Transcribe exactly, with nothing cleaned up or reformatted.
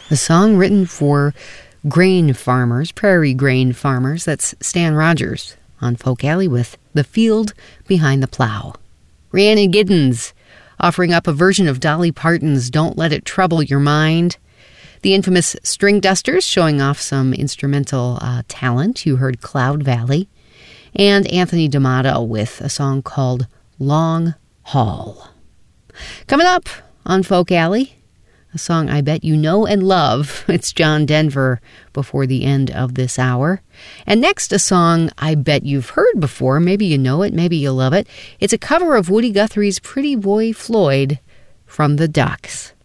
A song written for grain farmers, prairie grain farmers. That's Stan Rogers on Folk Alley with The Field Behind the Plow. Rhiannon Giddens offering up a version of Dolly Parton's Don't Let It Trouble Your Mind. The infamous String Dusters showing off some instrumental uh, talent. You heard Cloud Valley. And Anthony D'Amato with a song called Long Haul. Coming up on Folk Alley, a song I bet you know and love. It's John Denver before the end of this hour. And next, a song I bet you've heard before. Maybe you know it, maybe you love it. It's a cover of Woody Guthrie's Pretty Boy Floyd from the Ducks.